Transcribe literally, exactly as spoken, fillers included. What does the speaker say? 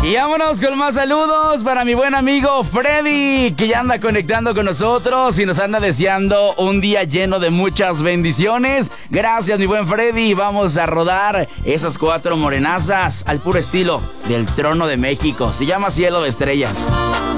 Y vámonos con más saludos para mi buen amigo Freddy, que ya anda conectando con nosotros y nos anda deseando un día lleno de muchas bendiciones. Gracias, mi buen Freddy. Vamos a rodar esas cuatro morenazas al puro estilo del Trono de México. Se llama Cielo de Estrellas.